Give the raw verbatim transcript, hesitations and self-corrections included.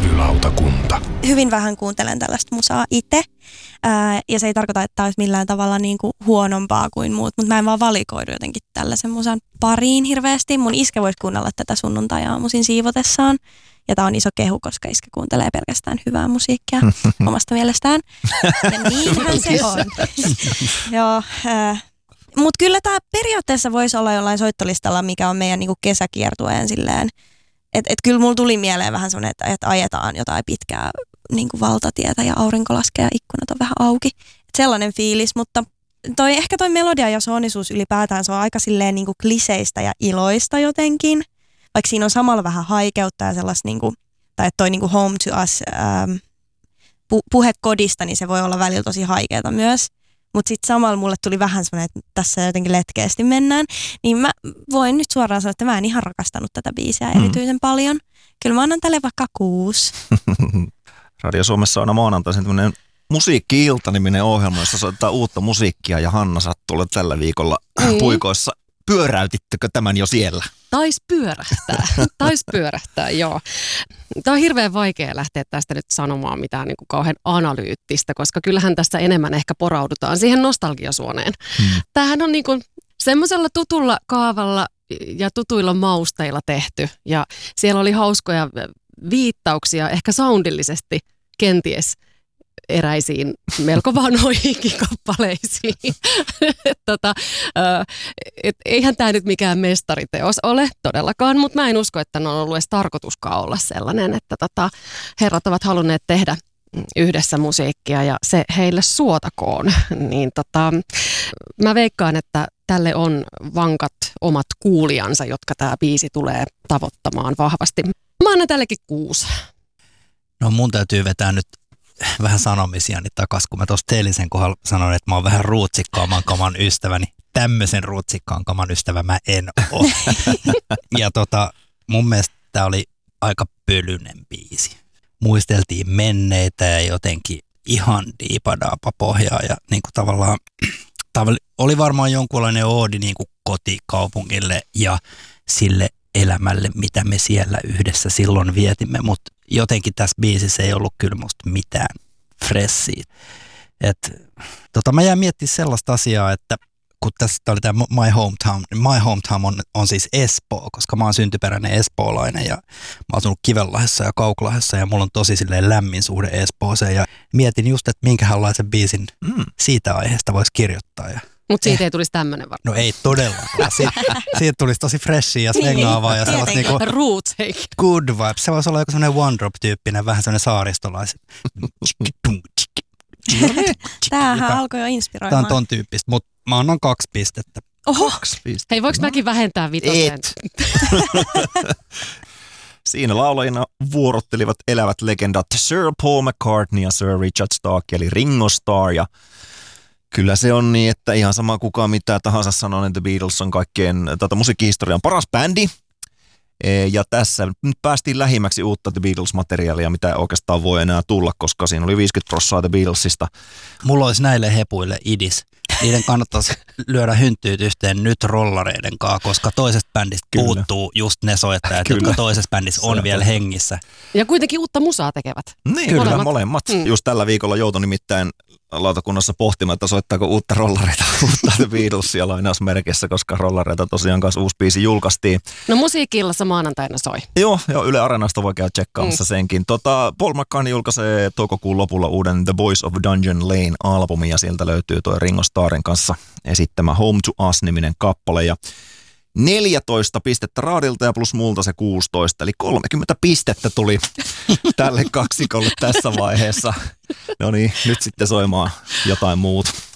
Levylautakunta. Hyvin vähän kuuntelen tällaista musaa itse. Ää, ja se ei tarkoita, että tämä olisi millään tavalla niinku huonompaa kuin muut, mutta mä en vaan valikoidu jotenkin tällaisen musan pariin hirveästi. Mun iskä voisi kuunnella tätä sunnuntai-aamuisin siivotessaan. Ja tää on iso kehu, koska iskä kuuntelee pelkästään hyvää musiikkia omasta mielestään. Ja niinhän se on. Joo, äh, mutta kyllä tämä periaatteessa voisi olla jollain soittolistalla, mikä on meidän niinku kesäkiertueen silleen. Että et kyllä mulla tuli mieleen vähän semmoinen, että et ajetaan jotain pitkää niinku valtatietä ja aurinko laskee ja ikkunat on vähän auki. Et sellainen fiilis, mutta toi, ehkä toi melodia ja soonisuus ylipäätään, se on aika silleen niinku kliseistä ja iloista jotenkin. Vaikka siinä on samalla vähän haikeutta ja sellaista, niinku, tai että toi niinku Home to Us ähm, pu- puhe kodista, niin se voi olla välillä tosi haikeata myös. Mutta sitten samalla mulle tuli vähän semmoinen, että tässä jotenkin letkeästi mennään. Niin mä voin nyt suoraan sanoa, että mä en ihan rakastanut tätä biisiä mm. erityisen paljon. Kyllä mä annan tälle vaikka kuusi. Radio Suomessa on aina maanantaisin tämmöinen Musiikki-ilta-niminen ohjelma, jossa soittaa uutta musiikkia, ja Hanna sattuu tällä viikolla mm. puikoissa. Pyöräytittekö tämän jo siellä? Tais pyörähtää, tais pyörähtää, joo. Tämä on hirveän vaikea lähteä tästä nyt sanomaan mitään niin kuin kauhean analyyttistä, koska kyllähän tässä enemmän ehkä poraudutaan siihen nostalgiasuoneen. Hmm. Tämähän on niin kuin semmoisella tutulla kaavalla ja tutuilla mausteilla tehty, ja siellä oli hauskoja viittauksia ehkä soundillisesti kenties eräisiin melko vanhoihinkin kappaleisiin. tota, et eihän tämä nyt mikään mestariteos ole todellakaan, mutta mä en usko, että ne on ollut edes tarkoituskaan olla sellainen, että tota, herrat ovat halunneet tehdä yhdessä musiikkia ja se heille suotakoon. Niin tota, mä veikkaan, että tälle on vankat omat kuulijansa, jotka tämä biisi tulee tavoittamaan vahvasti. Mä annan tällekin kuusi. No mun täytyy vetää nyt vähän sanomisiani takas, kun mä tuossa Teelisen kohdalla sanoin, että mä oon vähän ruutsikkaamman kaman ystäväni. Tämmöisen ruutsikkaan kaman ystävä mä en ole. Ja tota, mun mielestä tää oli aika pölyinen biisi. Muisteltiin menneitä ja jotenkin ihan diipadaapa pohjaa ja niin kuin tavallaan oli varmaan jonkunlainen oodi niin kuin kotikaupungille ja sille elämälle, mitä me siellä yhdessä silloin vietimme, mutta jotenkin tässä biisissä ei ollut kyllä musta mitään freshia. Et, tota, mä jäin miettimään sellaista asiaa, että kun tässä oli tämä My Hometown, My Hometown on, on siis Espoo, koska mä oon syntyperäinen espoolainen ja mä oon asunut Kivenlahdessa ja Kauklahdessa ja mulla on tosi silleen lämmin suhde Espooseen ja mietin just, että minkälaisen biisin mm. siitä aiheesta voisi kirjoittaa. Ja mutta siitä eh. ei tulisi tämmöinen varmaan. No ei todellakaan. Si- siitä tulisi tosi freshia ja svengaavaa ja sellaista niinku roots, good vibes. Se voisi olla joku semmoinen one drop -tyyppinen, vähän semmoinen saaristolaiset. Tämähän alkoi jo inspiroimaan. Tämä on ton tyyppistä, mutta mä annan kaksi pistettä. Oho. Kaksi pistettä. Hei, voiko mäkin vähentää vitoseen? Et. Siinä laulajina vuorottelivat elävät legendat Sir Paul McCartney ja Sir Richard Stark, eli Ringo Starr. Ja kyllä se on niin, että ihan sama kuka mitä tahansa sanoo, että The Beatles on kaikkien tota, musiikkihistorian paras bändi. Ja tässä nyt päästiin lähimmäksi uutta The Beatles-materiaalia, mitä oikeastaan voi enää tulla, koska siinä oli viisikymmentä prosenttia The Beatlesista. Mulla olisi näille hepuille idis. Niiden kannattaisi lyödä hynttyyt yhteen nyt rollareiden kanssa, koska toisesta bändistä Kyllä. puuttuu just ne soittajat, Kyllä. jotka toisessa bändissä on vielä hengissä. Ja kuitenkin uutta musaa tekevät. Niin, Kyllä. molemmat. molemmat. Mm. Just tällä viikolla joutui nimittäin lautakunnassa pohtimaan, että soittaako uutta rollareita, uutta The Beatlesia lainausmerkissä, koska rollareita tosiaan kanssa uusi biisi julkaistiin. No musiikki-illassa maanantaina soi. Joo, joo, Yle Areenasta voi käydä tsekkaamassa mm. senkin. Tota, Paul McCartney julkaisee toukokuun lopulla uuden The Boys of Dungeon Lane-albumin, ja sieltä löytyy tuo Ringo Starrin kanssa esittämä Home to Us-niminen kappale, ja neljätoista pistettä Raadilta ja plus multa se kuusitoista, eli kolmekymmentä pistettä tuli tälle kaksikolle tässä vaiheessa. No niin, nyt sitten soimaan jotain muuta.